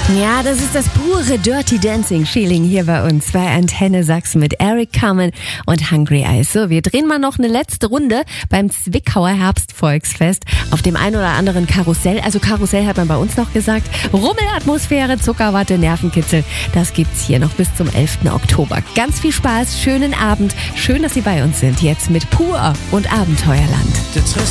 Ja, das ist das pure Dirty Dancing Feeling hier bei uns bei Antenne Sachsen mit Eric Carmen und Hungry Eyes. So, wir drehen mal noch eine letzte Runde beim Zwickauer Herbstvolksfest auf dem ein oder anderen Karussell. Also Karussell hat man bei uns noch gesagt. Rummelatmosphäre, Zuckerwatte, Nervenkitzel. Das gibt's hier noch bis zum 11. Oktober. Ganz viel Spaß, schönen Abend. Schön, dass Sie bei uns sind. Jetzt mit Pur und Abenteuerland.